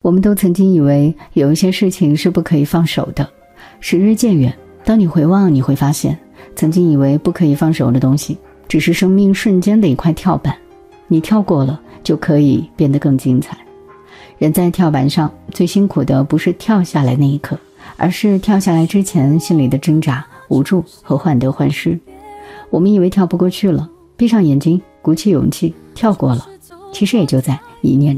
我们都曾经以为有一些事情是不可以放手的，时日渐远，当你回望，你会发现曾经以为不可以放手的东西，只是生命瞬间的一块跳板，你跳过了，就可以变得更精彩。人在跳板上最辛苦的不是跳下来那一刻，而是跳下来之前心里的挣扎、无助和患得患失。我们以为跳不过去了，闭上眼睛，鼓起勇气跳过了，其实也就在一念